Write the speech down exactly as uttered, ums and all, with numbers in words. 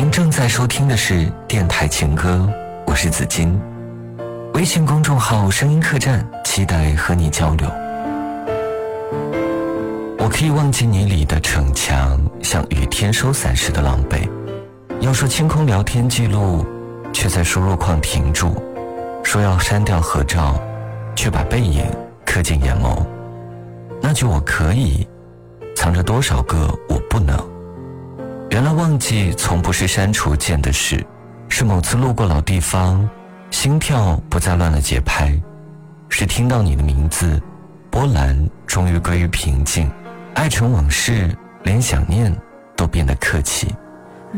您正在收听的是电台情歌，我是子金。微信公众号声音客栈，期待和你交流。我可以忘记你里的逞强，像雨天收伞时的狼狈。要说清空聊天记录，却在输入框停住。说要删掉合照，却把背影刻进眼眸。那句我可以，藏着多少个我不能。原来忘记从不是删除键的事，是某次路过老地方，心跳不再乱了节拍，是听到你的名字，波澜终于归于平静，爱成往事，连想念都变得客气。